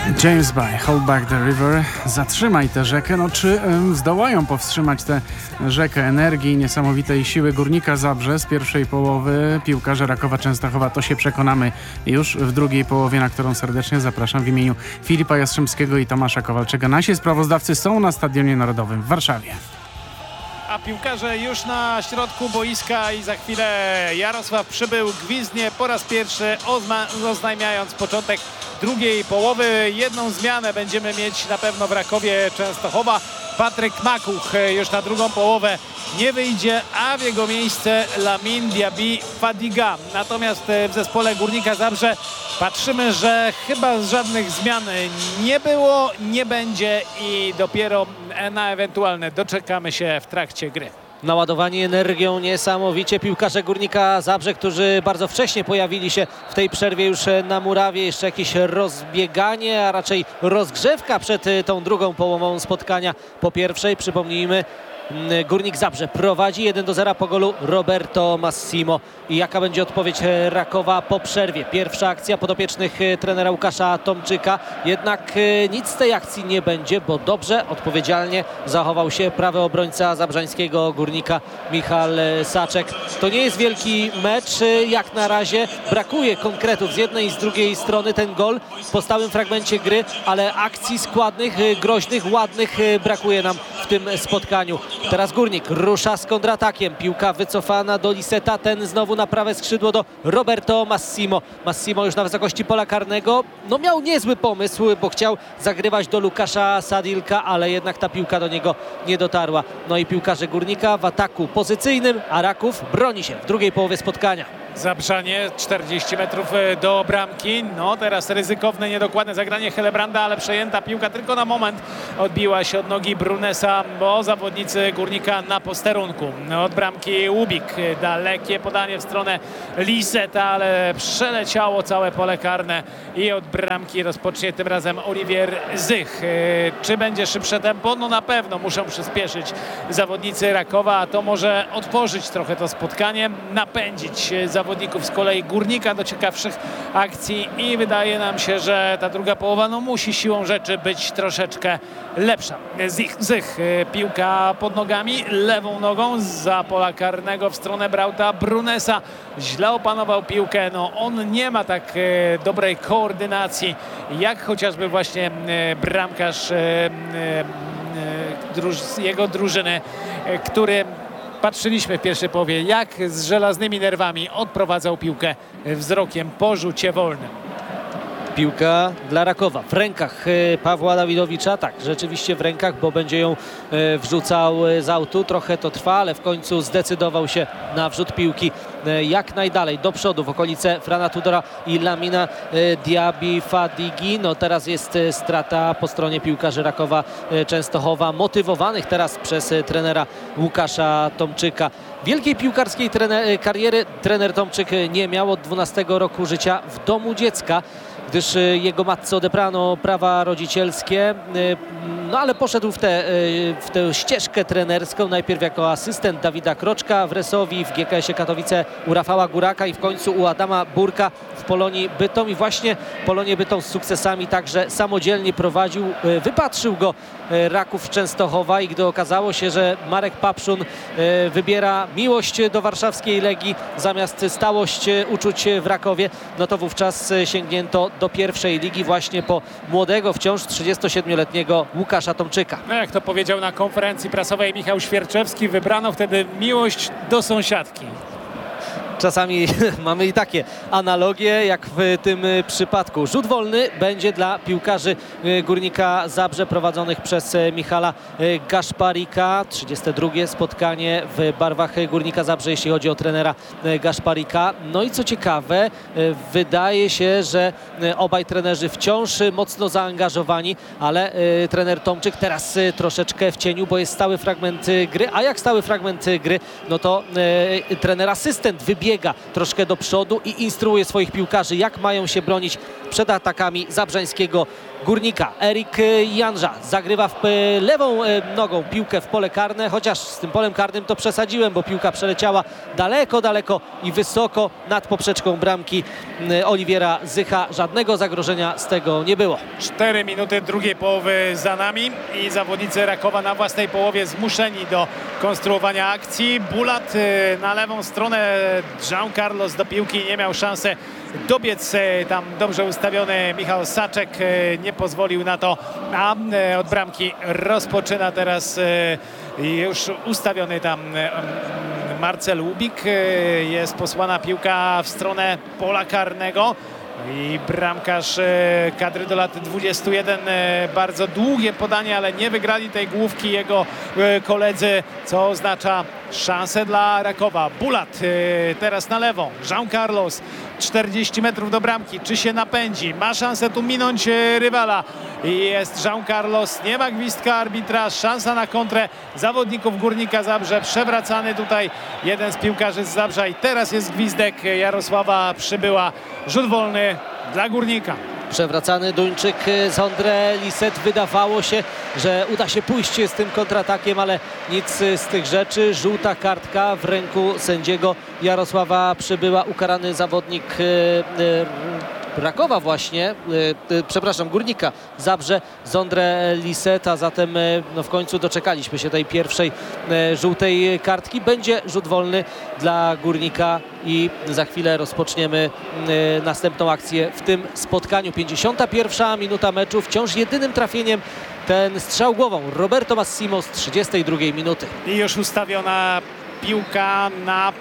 James Bay, Hold Back the River, zatrzymaj tę rzekę. No czy zdołają powstrzymać tę rzekę energii, niesamowitej siły Górnika Zabrze z pierwszej połowy? Piłkarze Rakowa Częstochowa, to się przekonamy już w drugiej połowie, na którą serdecznie zapraszam w imieniu Filipa Jastrzębskiego i Tomasza Kowalczego. Nasi sprawozdawcy są na Stadionie Narodowym w Warszawie. A piłkarze już na środku boiska i za chwilę Jarosław Przybył gwizdnie po raz pierwszy, oznajmiając początek drugiej połowy. Jedną zmianę będziemy mieć na pewno w Rakowie Częstochowa. Patryk Makuch już na drugą połowę nie wyjdzie, a w jego miejsce Lamine Diaby Fadiga. Natomiast w zespole Górnika Zabrze patrzymy, że chyba żadnych zmian nie było, nie będzie i dopiero na ewentualne doczekamy się w trakcie gry. Naładowani energią niesamowicie piłkarze Górnika Zabrze, którzy bardzo wcześnie pojawili się w tej przerwie już na murawie. Jeszcze jakieś rozbieganie, a raczej rozgrzewka przed tą drugą połową spotkania. Po pierwszej, przypomnijmy, Górnik Zabrze prowadzi 1-0 po golu Roberto Massimo. I jaka będzie odpowiedź Rakowa po przerwie? Pierwsza akcja podopiecznych trenera Łukasza Tomczyka. Jednak nic z tej akcji nie będzie, bo dobrze, odpowiedzialnie zachował się prawy obrońca zabrzańskiego Górnika Michał Saczek. To nie jest wielki mecz jak na razie. Brakuje konkretów z jednej i z drugiej strony. Ten gol po stałym fragmencie gry, ale akcji składnych, groźnych, ładnych brakuje nam w tym spotkaniu. Teraz Górnik rusza z kontratakiem. Piłka wycofana do Liseta. Ten znowu na prawe skrzydło do Roberto Massimo. Massimo już na wysokości pola karnego. No miał niezły pomysł, bo chciał zagrywać do Łukasza Sadilka, ale jednak ta piłka do niego nie dotarła. No i piłkarze Górnika w ataku pozycyjnym, a Raków broni się w drugiej połowie spotkania. Zabrzanie 40 metrów do bramki. No teraz ryzykowne, niedokładne zagranie Helebranda, ale przejęta piłka tylko na moment odbiła się od nogi Brunesa, bo zawodnicy Górnika na posterunku. Od bramki Łubik. Dalekie podanie w stronę Liseta, ale przeleciało całe pole karne i od bramki rozpocznie tym razem Olivier Zych. Czy będzie szybsze tempo? No na pewno muszą przyspieszyć zawodnicy Rakowa, a to może otworzyć trochę to spotkanie, napędzić zawodników z kolei Górnika do ciekawszych akcji i wydaje nam się, że ta druga połowa no musi siłą rzeczy być troszeczkę lepsza. Zych, piłka pod nogami, lewą nogą za pola karnego w stronę Brauta Brunesa. Źle opanował piłkę, no on nie ma tak dobrej koordynacji jak chociażby właśnie bramkarz jego drużyny, który patrzyliśmy w pierwszej połowie, jak z żelaznymi nerwami odprowadzał piłkę wzrokiem po rzucie wolnym. Piłka dla Rakowa w rękach Pawła Dawidowicza. Tak, rzeczywiście w rękach, bo będzie ją wrzucał z autu. Trochę to trwa, ale w końcu zdecydował się na wrzut piłki jak najdalej do przodu w okolice Frana Tudora i Lamina Diaby Fadigi. No teraz jest strata po stronie piłkarzy Rakowa Częstochowa, motywowanych teraz przez trenera Łukasza Tomczyka. Wielkiej piłkarskiej kariery trener Tomczyk nie miał od 12 roku życia w domu dziecka, gdyż jego matce odebrano prawa rodzicielskie, no ale poszedł w tę ścieżkę trenerską, najpierw jako asystent Dawida Kroczka w Resowi, w GKS-ie Katowice u Rafała Góraka i w końcu u Adama Burka w Polonii Bytom i właśnie Polonię Bytom z sukcesami także samodzielnie prowadził. Wypatrzył go Raków Częstochowa i gdy okazało się, że Marek Papszun wybiera miłość do warszawskiej Legii zamiast stałość uczuć w Rakowie, no to wówczas sięgnięto do pierwszej ligi właśnie po młodego wciąż 37-letniego Łukasza Tomczyka. No jak to powiedział na konferencji prasowej Michał Świerczewski, wybrano wtedy miłość do sąsiadki. Czasami mamy i takie analogie jak w tym przypadku. Rzut wolny będzie dla piłkarzy Górnika Zabrze prowadzonych przez Michala Gaszparika. 32 spotkanie w barwach Górnika Zabrze, jeśli chodzi o trenera Gaszparika. No i co ciekawe, wydaje się, że obaj trenerzy wciąż mocno zaangażowani, ale trener Tomczyk teraz troszeczkę w cieniu, bo jest stały fragment gry, a jak stały fragment gry, no to trener asystent wybiera wybiega troszkę do przodu i instruuje swoich piłkarzy, jak mają się bronić przed atakami zabrzańskiego Górnika. Erik Janża zagrywa lewą nogą piłkę w pole karne, chociaż z tym polem karnym to przesadziłem, bo piłka przeleciała daleko i wysoko nad poprzeczką bramki Oliwiera Zycha. Żadnego zagrożenia z tego nie było. 4 minuty drugiej połowy za nami i zawodnicy Rakowa na własnej połowie zmuszeni do konstruowania akcji. Bulat na lewą stronę, Jean Carlos do piłki, nie miał szansy dobiec, tam dobrze ustawiony Michał Saczek nie pozwolił na to, a od bramki rozpoczyna teraz już ustawiony tam Marcel Łubik. Jest posłana piłka w stronę pola karnego i bramkarz kadry do lat 21, bardzo długie podanie, ale nie wygrali tej główki jego koledzy, co oznacza szansę dla Rakowa. Bulat teraz na lewą, Jean Carlos, 40 metrów do bramki, czy się napędzi, ma szansę tu minąć rywala i jest Jean Carlos, nie ma gwizdka arbitra, szansa na kontrę zawodników Górnika Zabrze, przewracany tutaj jeden z piłkarzy z Zabrza i teraz jest gwizdek Jarosława Przybyła, rzut wolny dla Górnika. Przewracany Duńczyk Sondre Lisset. Wydawało się, że uda się pójść z tym kontratakiem, ale nic z tych rzeczy. Żółta kartka w ręku sędziego Jarosława Przybyła. Ukarany zawodnik Rakowa właśnie, przepraszam, Górnika Zabrze, Sondre Lisset, a zatem no w końcu doczekaliśmy się tej pierwszej żółtej kartki. Będzie rzut wolny dla Górnika i za chwilę rozpoczniemy następną akcję w tym spotkaniu. 51 minuta meczu, wciąż jedynym trafieniem ten strzał głową Roberto Massimo z 32 minuty. I już ustawiona piłka na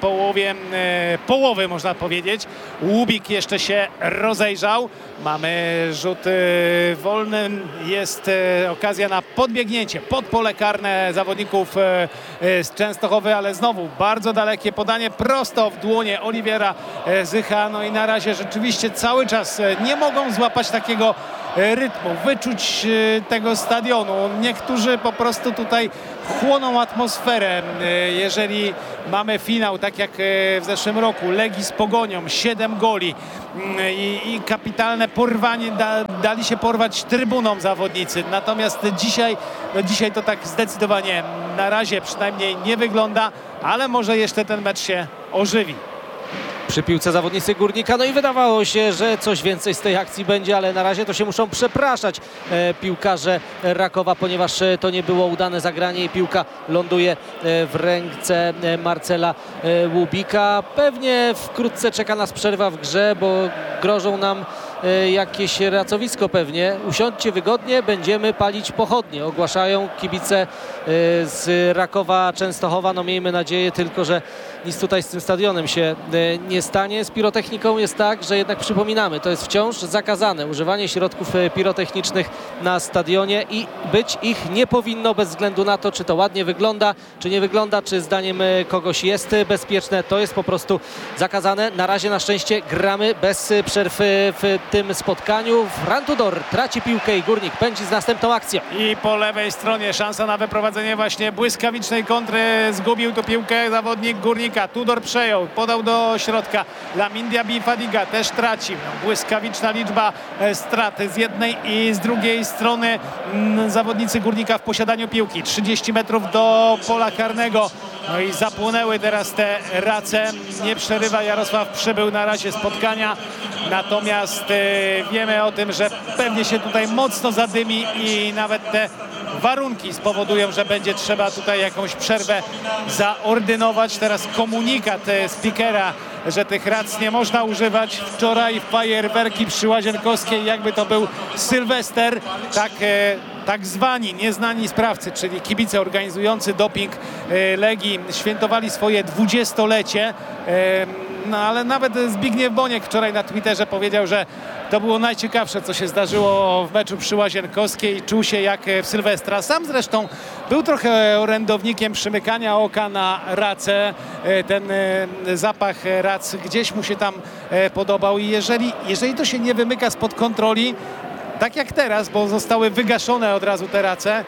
połowy można powiedzieć. Łubik jeszcze się rozejrzał. Mamy rzut wolny. Jest okazja na podbiegnięcie pod pole karne zawodników z Częstochowy, ale znowu bardzo dalekie podanie prosto w dłonie Oliwiera Zycha. No i na razie rzeczywiście cały czas nie mogą złapać takiego rytmu, wyczuć tego stadionu. Niektórzy po prostu tutaj chłoną atmosferę. Jeżeli mamy finał, tak jak w zeszłym roku, Legii z Pogonią, 7 goli i kapitalne porwanie, dali się porwać trybunom zawodnicy. Natomiast dzisiaj to tak zdecydowanie na razie przynajmniej nie wygląda, ale może jeszcze ten mecz się ożywi. Przy piłce zawodnicy Górnika, no i wydawało się, że coś więcej z tej akcji będzie, ale na razie to się muszą przepraszać piłkarze Rakowa, ponieważ to nie było udane zagranie i piłka ląduje w ręce Marcela Łubika. Pewnie wkrótce czeka nas przerwa w grze, bo grożą nam jakieś racowisko pewnie. Usiądźcie wygodnie, będziemy palić pochodnie, ogłaszają kibice z Rakowa Częstochowa. No miejmy nadzieję tylko, że nic tutaj z tym stadionem się nie stanie. Z pirotechniką jest tak, że jednak przypominamy, to jest wciąż zakazane używanie środków pirotechnicznych na stadionie i być ich nie powinno bez względu na to, czy to ładnie wygląda, czy nie wygląda, czy zdaniem kogoś jest bezpieczne. To jest po prostu zakazane. Na razie na szczęście gramy bez przerw w tym spotkaniu. Fran Tudor traci piłkę i Górnik pędzi z następną akcją. I po lewej stronie szansa na wyprowadzenie właśnie błyskawicznej kontry. Zgubił tu piłkę zawodnik Górnika. Tudor przejął, podał do środka. Lamin Diaby Fadiga też traci. Błyskawiczna liczba strat z jednej i z drugiej strony zawodnicy Górnika w posiadaniu piłki. 30 metrów do pola karnego. No i zapłonęły teraz te race. Nie przerywa Jarosław Przybył na razie spotkania. Natomiast wiemy o tym, że pewnie się tutaj mocno zadymi i nawet te warunki spowodują, że będzie trzeba tutaj jakąś przerwę zaordynować. Teraz komunikat speakera, że tych rac nie można używać. Wczoraj fajerwerki przy Łazienkowskiej, jakby to był Sylwester, tak zwani nieznani sprawcy, czyli kibice organizujący doping Legii świętowali swoje 20-lecie. No ale nawet Zbigniew Boniek wczoraj na Twitterze powiedział, że to było najciekawsze, co się zdarzyło w meczu przy Łazienkowskiej. Czuł się jak w Sylwestra. Sam zresztą był trochę orędownikiem przymykania oka na racę. Ten zapach rac gdzieś mu się tam podobał i jeżeli to się nie wymyka spod kontroli, tak jak teraz, bo zostały wygaszone od razu te race,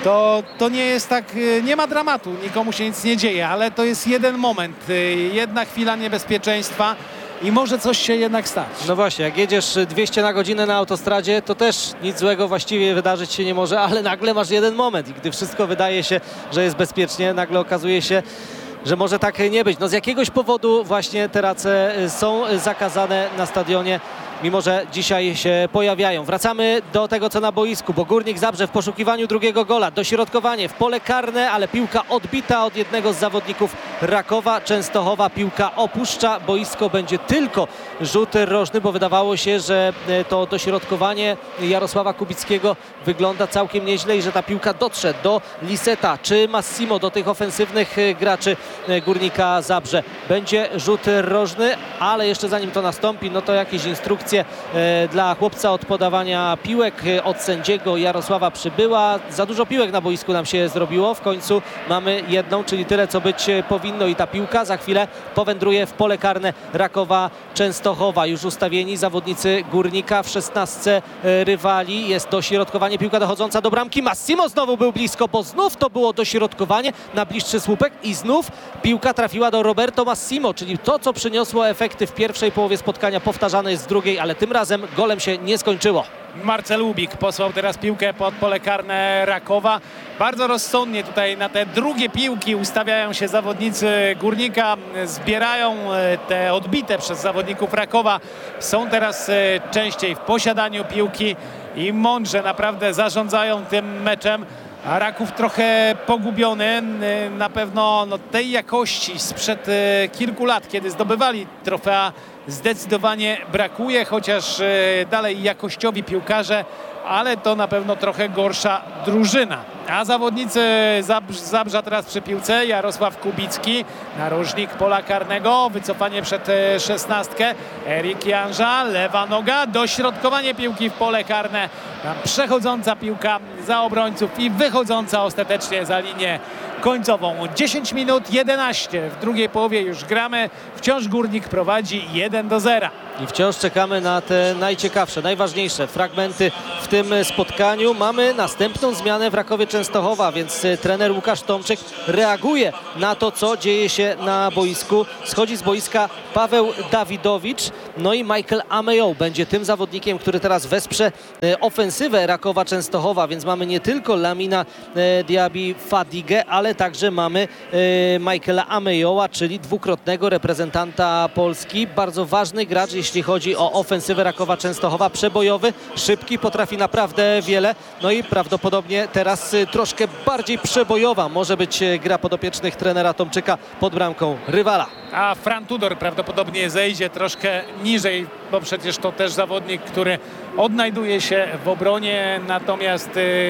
to nie jest tak, nie ma dramatu, nikomu się nic nie dzieje, ale to jest jeden moment, jedna chwila niebezpieczeństwa i może coś się jednak stać. No właśnie, jak jedziesz 200 na godzinę na autostradzie, to też nic złego właściwie wydarzyć się nie może, ale nagle masz jeden moment i gdy wszystko wydaje się, że jest bezpiecznie, nagle okazuje się, że może tak nie być. No z jakiegoś powodu właśnie te race są zakazane na stadionie, mimo że dzisiaj się pojawiają. Wracamy do tego, co na boisku, bo Górnik Zabrze w poszukiwaniu drugiego gola. Dośrodkowanie w pole karne, ale piłka odbita od jednego z zawodników Rakowa Częstochowa. Piłka opuszcza boisko, będzie tylko rzut rożny, bo wydawało się, że to dośrodkowanie Jarosława Kubickiego wygląda całkiem nieźle i że ta piłka dotrze do Liseta czy Massimo, do tych ofensywnych graczy Górnika Zabrze. Będzie rzut rożny, ale jeszcze zanim to nastąpi, no to jakieś instrukcje dla chłopca od podawania piłek od sędziego Jarosława Przybyła. Za dużo piłek na boisku nam się zrobiło. W końcu mamy jedną, czyli tyle, co być powinno i ta piłka za chwilę powędruje w pole karne Rakowa Częstochowa. Już ustawieni zawodnicy Górnika w 16 rywali. Jest dośrodkowanie, piłka dochodząca do bramki. Massimo znowu był blisko, bo znów to było dośrodkowanie na bliższy słupek i znów piłka trafiła do Roberto Massimo, czyli to, co przyniosło efekty w pierwszej połowie spotkania, powtarzane jest w drugiej, ale tym razem golem się nie skończyło. Marcel Ubik posłał teraz piłkę pod pole karne Rakowa. Bardzo rozsądnie tutaj na te drugie piłki ustawiają się zawodnicy Górnika. Zbierają te odbite przez zawodników Rakowa. Są teraz częściej w posiadaniu piłki i mądrze naprawdę zarządzają tym meczem. A Raków trochę pogubiony, na pewno tej jakości sprzed kilku lat, kiedy zdobywali trofea, zdecydowanie brakuje, chociaż dalej jakościowi piłkarze, ale to na pewno trochę gorsza drużyna. A zawodnicy Zabrza teraz przy piłce. Jarosław Kubicki, narożnik pola karnego, wycofanie przed 16. Erik Janża, lewa noga, dośrodkowanie piłki w pole karne. Tam przechodząca piłka za obrońców i wychodząca ostatecznie za linię końcową. 10 minut 11 w drugiej połowie już gramy. Wciąż Górnik prowadzi 1-0. I wciąż czekamy na te najciekawsze, najważniejsze fragmenty w tym spotkaniu. Mamy następną zmianę w Rakowie Częstochowa, więc trener Łukasz Tomczyk reaguje na to, co dzieje się na boisku. Schodzi z boiska Paweł Dawidowicz, no i Michael Amejo będzie tym zawodnikiem, który teraz wesprze ofensywę Rakowa Częstochowa, więc mamy nie tylko Lamina Diaby Fadigę, ale także mamy Michaela Amejoa, czyli dwukrotnego reprezentanta Polski. Bardzo ważny gracz, jeśli chodzi o ofensywę Rakowa Częstochowa, przebojowy, szybki, potrafi naprawdę wiele, no i prawdopodobnie teraz troszkę bardziej przebojowa może być gra podopiecznych trenera Tomczyka pod bramką rywala. A Fran Tudor prawdopodobnie zejdzie troszkę niżej, bo przecież to też zawodnik, który odnajduje się w obronie, natomiast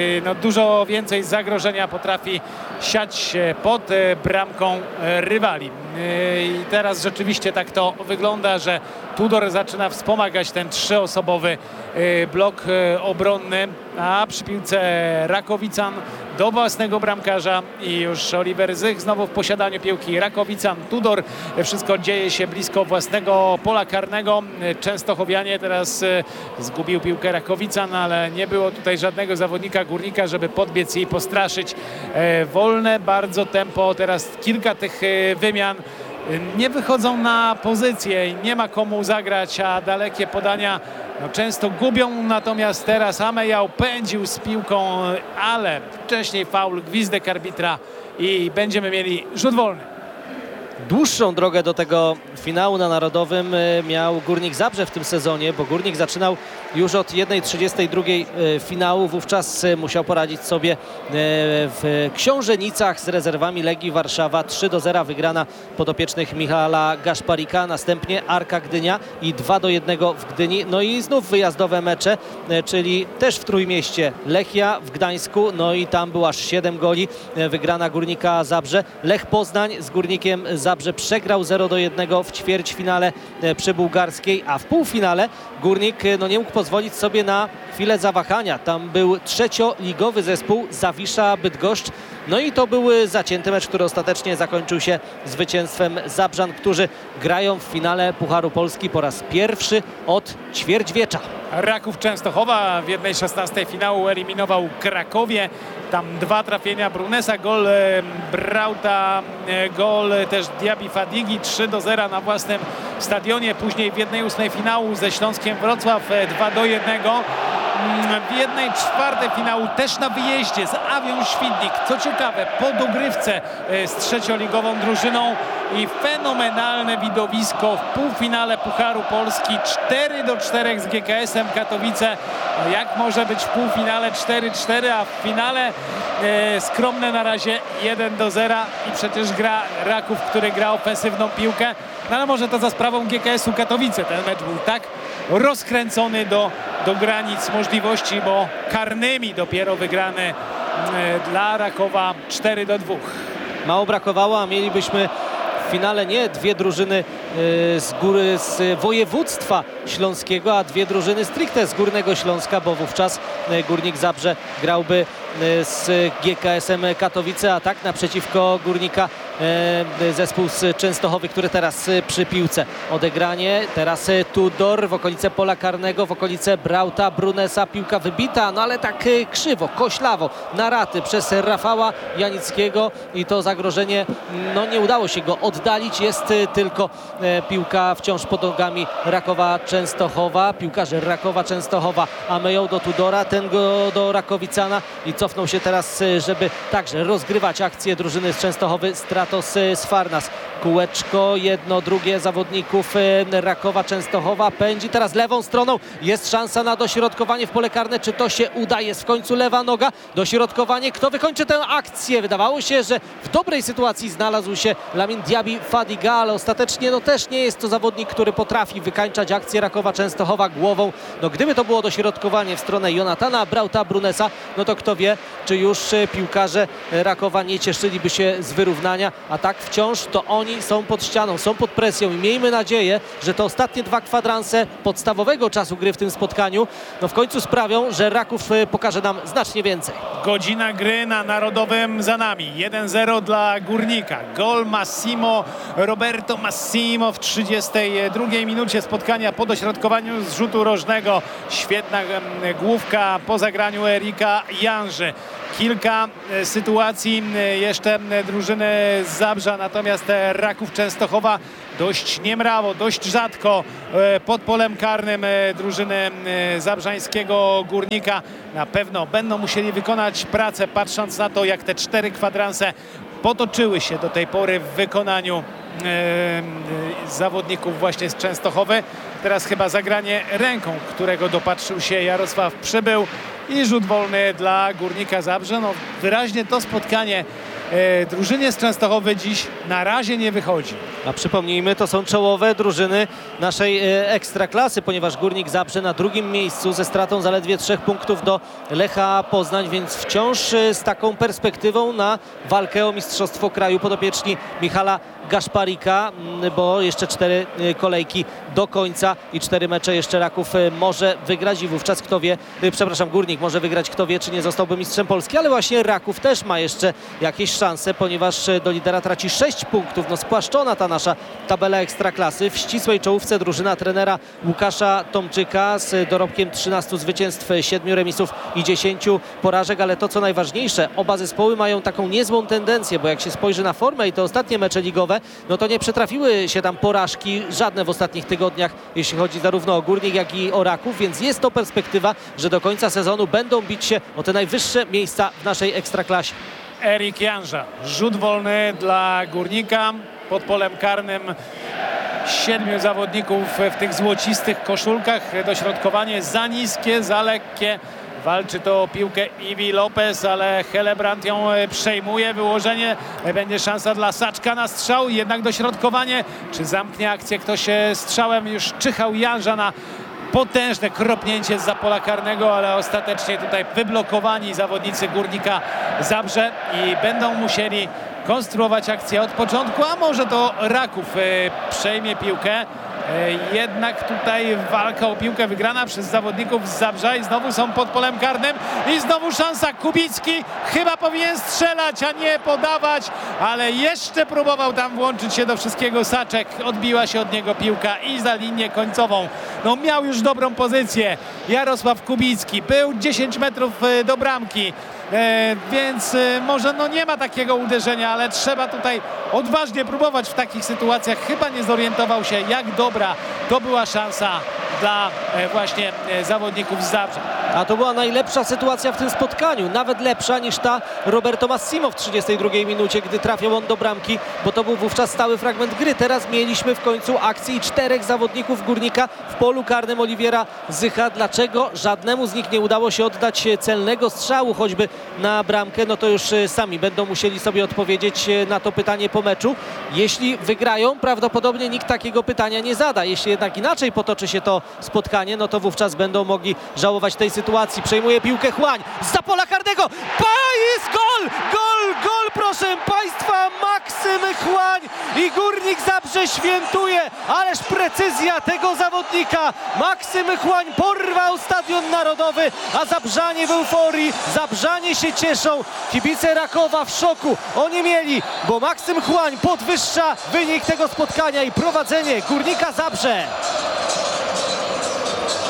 dużo więcej zagrożenia potrafi siać pod bramką rywali. I teraz rzeczywiście tak to wygląda, że Tudor zaczyna wspomagać ten trzyosobowy blok obronny, a przy piłce Rakowican do własnego bramkarza i już Oliver Zych znowu w posiadaniu piłki. Rakowican, Tudor, wszystko dzieje się blisko własnego pola karnego. Częstochowianie teraz zgubił piłkę Rakowican, ale nie było tutaj żadnego zawodnika Górnika, żeby podbiec i postraszyć. Wolne bardzo tempo, teraz kilka tych wymian. Nie wychodzą na pozycję i nie ma komu zagrać, a dalekie podania często gubią, natomiast teraz Amejał pędził z piłką, ale wcześniej faul, gwizdek arbitra i będziemy mieli rzut wolny. Dłuższą drogę do tego finału na Narodowym miał Górnik Zabrze w tym sezonie, bo Górnik zaczynał już od 1:32 finału. Wówczas musiał poradzić sobie w Książenicach z rezerwami Legii Warszawa. 3-0 wygrana podopiecznych Michala Gaszparika. Następnie Arka Gdynia i 2-1 w Gdyni. No i znów wyjazdowe mecze, czyli też w Trójmieście Lechia w Gdańsku. No i tam było aż 7 goli. Wygrana Górnika Zabrze. Lech Poznań z Górnikiem Zabrze przegrał 0-1 w ćwierćfinale przy Bułgarskiej, a w półfinale Górnik nie mógł pozwolić sobie na chwilę zawahania. Tam był trzecioligowy zespół Zawisza Bydgoszcz. No i to był zacięty mecz, który ostatecznie zakończył się zwycięstwem Zabrzan, którzy grają w finale Pucharu Polski po raz pierwszy od ćwierćwiecza. Raków Częstochowa w 1/16 finału eliminował Krakowie. Tam 2 trafienia Brunesa, gol Brauta, gol też Diaby Fadigi, 3-0 na własnym stadionie. Później w 1/8 finału ze Śląskiem Wrocław 2-1. W 1/4 finału też na wyjeździe z Awią Świdnik. Co ciekawe, po dogrywce z trzecioligową drużyną i fenomenalne widowisko w półfinale Pucharu Polski 4-4 z GKS-em Katowice. No jak może być w półfinale 4-4, a w finale skromne na razie 1-0 i przecież gra Raków, który gra ofensywną piłkę. No ale może to za sprawą GKS-u Katowice. Ten mecz był tak rozkręcony do granic możliwości, bo karnymi dopiero wygrany dla Rakowa 4-2. Mało brakowało, a mielibyśmy w finale nie 2 drużyny z województwa śląskiego, a 2 drużyny stricte z Górnego Śląska, bo wówczas Górnik Zabrze grałby z GKS-em Katowice, a tak naprzeciwko Górnika zespół z Częstochowy, który teraz przy piłce. Odegranie, teraz Tudor w okolice pola karnego, w okolice Brauta, Brunesa, piłka wybita, no ale tak krzywo, koślawo, na raty przez Rafała Janickiego i to zagrożenie, no nie udało się go oddalić, jest tylko piłka wciąż pod nogami Rakowa Częstochowa, piłkarze Rakowa Częstochowa, a myją do Tudora, ten go do Rakowicana i cofnął się teraz, żeby także rozgrywać akcję drużyny z Częstochowy, Stratos Sfarnas. Kółeczko, jedno, drugie zawodników Rakowa Częstochowa pędzi teraz lewą stroną, jest szansa na dośrodkowanie w pole karne, czy to się uda? Jest w końcu lewa noga, dośrodkowanie, kto wykończy tę akcję? Wydawało się, że w dobrej sytuacji znalazł się Lamin Diaby Fadiga, ale ostatecznie no też nie jest to zawodnik, który potrafi wykańczać akcję Rakowa Częstochowa głową. No gdyby to było dośrodkowanie w stronę Jonatana Brauta Brunesa, no to kto wie, czy już piłkarze Rakowa nie cieszyliby się z wyrównania, a tak wciąż to oni są pod ścianą, są pod presją i miejmy nadzieję, że te ostatnie 2 kwadranse podstawowego czasu gry w tym spotkaniu no w końcu sprawią, że Raków pokaże nam znacznie więcej. Godzina gry na Narodowym za nami. 1-0 dla Górnika. Gol Roberto Massimo w 32 minucie spotkania po dośrodkowaniu z rzutu rożnego. Świetna główka po zagraniu Erika Janży. Kilka sytuacji jeszcze drużyny z Zabrza, natomiast Raków Częstochowa dość niemrawo, dość rzadko pod polem karnym drużyny zabrzańskiego Górnika. Na pewno będą musieli wykonać pracę, patrząc na to, jak te 4 kwadranse potoczyły się do tej pory w wykonaniu zawodników właśnie z Częstochowy. Teraz chyba zagranie ręką, którego dopatrzył się Jarosław Przybył i rzut wolny dla Górnika Zabrze. No, wyraźnie to spotkanie drużynie z Częstochowy dziś na razie nie wychodzi. A przypomnijmy, to są czołowe drużyny naszej ekstraklasy, ponieważ Górnik Zabrze na 2. miejscu ze stratą zaledwie 3 punktów do Lecha Poznań, więc wciąż z taką perspektywą na walkę o mistrzostwo kraju podopieczni Michala Gaszparika, bo jeszcze 4 kolejki do końca i 4 mecze jeszcze Raków może wygrać i wówczas kto wie, Górnik może wygrać, kto wie, czy nie zostałby mistrzem Polski, ale właśnie Raków też ma jeszcze jakieś szanse, ponieważ do lidera traci 6 punktów. No spłaszczona ta nasza tabela ekstraklasy. W ścisłej czołówce drużyna trenera Łukasza Tomczyka z dorobkiem 13 zwycięstw, 7 remisów i 10 porażek, ale to co najważniejsze, oba zespoły mają taką niezłą tendencję, bo jak się spojrzy na formę i te ostatnie mecze ligowe, no to nie przytrafiły się tam porażki żadne w ostatnich tygodniach, jeśli chodzi zarówno o Górnik, jak i o Raków, więc jest to perspektywa, że do końca sezonu będą bić się o te najwyższe miejsca w naszej ekstraklasie. Erik Janża, rzut wolny dla Górnika pod polem karnym. 7 zawodników w tych złocistych koszulkach. Dośrodkowanie za niskie, za lekkie. Walczy to o piłkę Iwi Lopez, ale Helebrand ją przejmuje. Wyłożenie, będzie szansa dla Saczka na strzał. Jednak dośrodkowanie. Czy zamknie akcję ktoś strzałem? Już czyhał Janża na potężne kropnięcie zza pola karnego, ale ostatecznie tutaj wyblokowani zawodnicy Górnika Zabrze i będą musieli konstruować akcję od początku, a może to Raków przejmie piłkę. Jednak tutaj walka o piłkę wygrana przez zawodników z Zabrza i znowu są pod polem karnym i znowu szansa. Kubicki chyba powinien strzelać, a nie podawać, ale jeszcze próbował tam włączyć się do wszystkiego Saczek. Odbiła się od niego piłka i za linię końcową. No miał już dobrą pozycję Jarosław Kubicki, był 10 metrów do bramki. Więc może no nie ma takiego uderzenia, ale trzeba tutaj odważnie próbować w takich sytuacjach. Chyba nie zorientował się, jak dobra to była szansa dla właśnie zawodników z Zabrza. A to była najlepsza sytuacja w tym spotkaniu, nawet lepsza niż ta Roberto Massimo w 32 minucie, gdy trafiał on do bramki, bo to był wówczas stały fragment gry. Teraz mieliśmy w końcu akcję i 4 zawodników Górnika w polu karnym Oliwiera Zycha. Dlaczego żadnemu z nich nie udało się oddać celnego strzału, choćby na bramkę? No to już sami będą musieli sobie odpowiedzieć na to pytanie po meczu. Jeśli wygrają, prawdopodobnie nikt takiego pytania nie zada. Jeśli jednak inaczej potoczy się to spotkanie, no to wówczas będą mogli żałować tej sytuacji. Przejmuje piłkę Chłań zza pola karnego. Jest gol! Gol, proszę Państwa! Maksym Chłań i Górnik Zabrze świętuje. Ależ precyzja tego zawodnika. Maksym Chłań porwał Stadion Narodowy, a Zabrzanie w euforii. Zabrzanie się cieszą. Kibice Rakowa w szoku. Oni mieli, bo Maksym Chłań podwyższa wynik tego spotkania i prowadzenie Górnika Zabrze.